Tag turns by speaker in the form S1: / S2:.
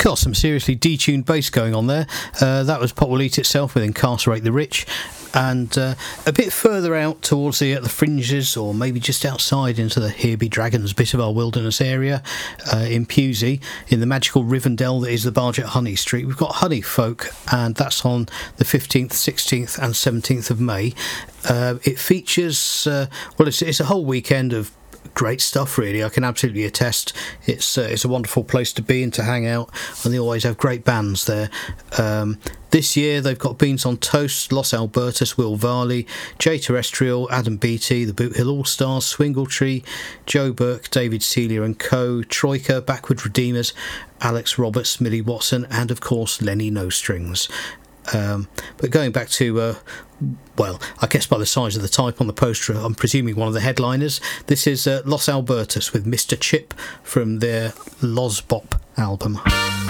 S1: Got some seriously detuned bass going on there. That was Pot Will Eat Itself with Incarcerate the Rich. And a bit further out towards the fringes, or maybe just outside into the Here Be Dragons bit of our wilderness area, in Pewsey, in the magical Rivendell that is the Barge at Honey Street, we've got Honey Folk, and that's on the 15th, 16th and 17th of May. It features, it's a whole weekend of great stuff, really. I can absolutely attest. It's a wonderful place to be and to hang out, and they always have great bands there. This year they've got Beans on Toast, Los Albertus, Will Varley, Jay Terrestrial, Adam Beatty, the Boot Hill All-Stars, Swingletree, Joe Burke, David Celia and Co, Troika, Backward Redeemers, Alex Roberts, Millie Watson, and of course Lenny No Strings. But going back to I guess by the size of the type on the poster, I'm presuming one of the headliners. This is Los Albertus with Mr. Chip from their Lozbop album.